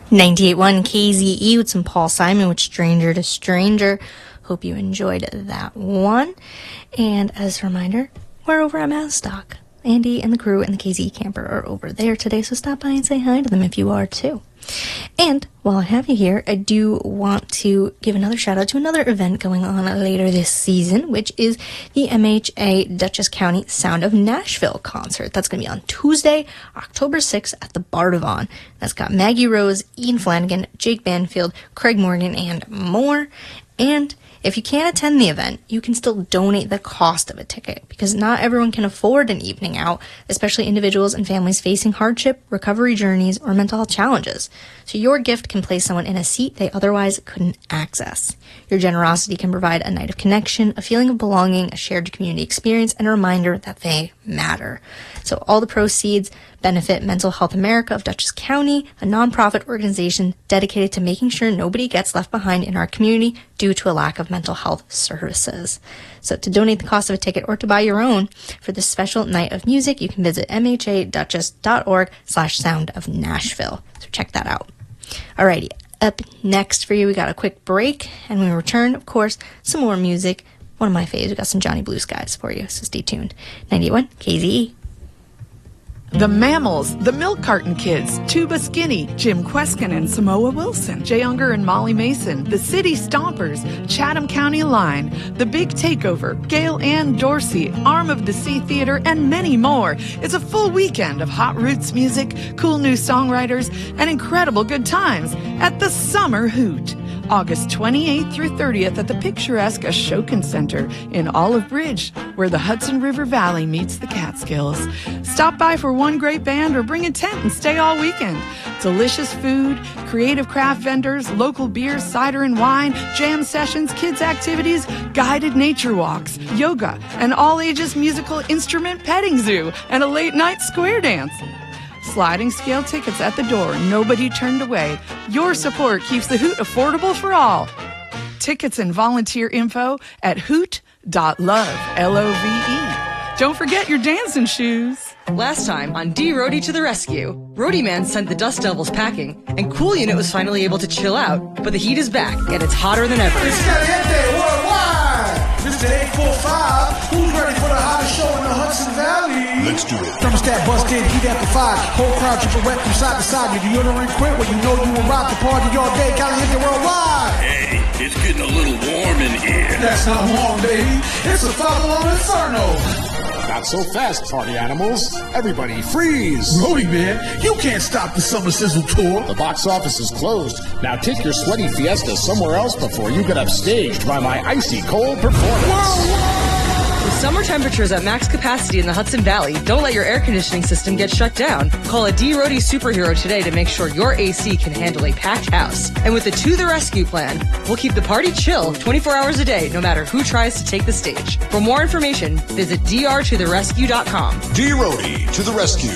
98.1 KZE with some Paul Simon with Stranger to Stranger. Hope you enjoyed that one. And as a reminder, we're over at Mazstock. Andy and the crew and the KZE camper are over there today, so stop by and say hi to them if you are too. And while I have you here, I do want to give another shout out to another event going on later this season, which is the MHA Dutchess County Sound of Nashville concert. That's going to be on Tuesday, October 6th at the Bardavon. That's got Maggie Rose, Ian Flanagan, Jake Banfield, Craig Morgan, and more. And if you can't attend the event, you can still donate the cost of a ticket, because not everyone can afford an evening out, especially individuals and families facing hardship, recovery journeys, or mental health challenges. So your gift can place someone in a seat they otherwise couldn't access. Your generosity can provide a night of connection, a feeling of belonging, a shared community experience, and a reminder that they matter. So all the proceeds benefit Mental Health America of Dutchess County, a nonprofit organization dedicated to making sure nobody gets left behind in our community due to a lack of mental health services. So to donate the cost of a ticket or to buy your own for this special night of music, you can visit mhadutchess.org/Sound of Nashville. So check that out. Alrighty, up next for you, we got a quick break, and when we return, of course, some more music. One of my faves, we got some Johnny Blue Skies for you, so stay tuned. 91 KZE. The Mammals, the Milk Carton Kids, Tuba Skinny, Jim Kweskin and Samoa Wilson, Jay Unger and Molly Mason, the City Stompers, Chatham County Line, The Big Takeover, Gail Ann Dorsey, Arm of the Sea Theater, and many more. It's a full weekend of hot roots music, cool new songwriters, and incredible good times at the Summer Hoot. August 28th through 30th at the picturesque Ashokan Center in Olive Bridge, where the Hudson River Valley meets the Catskills. Stop by for one great band or bring a tent and stay all weekend. Delicious food, creative craft vendors, local beer, cider and wine, jam sessions, kids activities, guided nature walks, yoga, an all-ages musical instrument petting zoo, and a late-night square dance. Sliding scale tickets at the door, nobody turned away. Your support keeps the Hoot affordable for all. Tickets and volunteer info at hoot.love, L-O-V-E. Don't forget your dancing shoes. Last time on D. Roadie to the Rescue, Roadie Man sent the Dust Devils packing, and Cool Unit was finally able to chill out, but the heat is back, and it's hotter than ever. It's Caliente Worldwide! Mr. 845, who's ready for the hottest show in the Hudson Valley? Let's do it. Thermostat busted, heat amplified, whole crowd tripping wet from side to side. Your deodorant quit when you know you will rock the party all day. Caliente Worldwide! Hey, it's getting a little warm in here. That's not warm, baby. It's a follow-on inferno. Not so fast, party animals. Everybody freeze. Roadie man, you can't stop the Summer Sizzle tour. The box office is closed. Now take your sweaty fiesta somewhere else before you get upstaged by my icy cold performance. With summer temperatures at max capacity in the Hudson Valley, don't let your air conditioning system get shut down. Call a D. Roadie superhero today to make sure your AC can handle a packed house. And with the To the Rescue plan, we'll keep the party chill 24 hours a day, no matter who tries to take the stage. For more information, visit drtotherescue.com. D. Roadie to the rescue.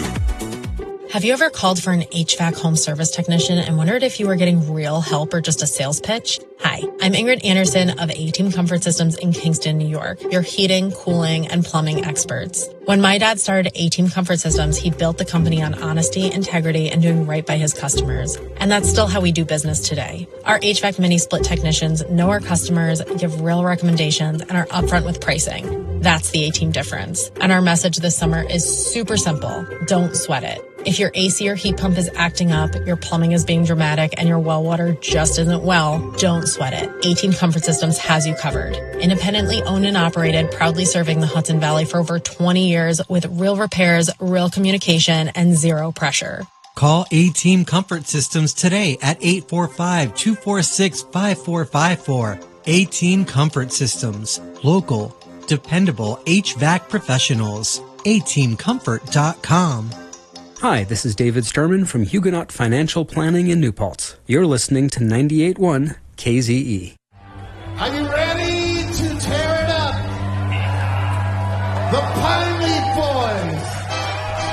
Have you ever called for an HVAC home service technician and wondered if you were getting real help or just a sales pitch? Hi, I'm Ingrid Anderson of A-Team Comfort Systems in Kingston, New York, your heating, cooling, and plumbing experts. When my dad started A-Team Comfort Systems, he built the company on honesty, integrity, and doing right by his customers. And that's still how we do business today. Our HVAC mini-split technicians know our customers, give real recommendations, and are upfront with pricing. That's the A-Team difference. And our message this summer is super simple. Don't sweat it. If your AC or heat pump is acting up, your plumbing is being dramatic, and your well water just isn't well, don't sweat it. A-Team Comfort Systems has you covered. Independently owned and operated, proudly serving the Hudson Valley for over 20 years with real repairs, real communication, and zero pressure. Call A-Team Comfort Systems today at 845-246-5454. A-Team Comfort Systems. Local, dependable HVAC professionals. ateamcomfort.com. Hi, this is David Sturman from Huguenot Financial Planning in New Paltz. You're listening to 98.1 KZE. Are you ready to tear it up? The Pioneer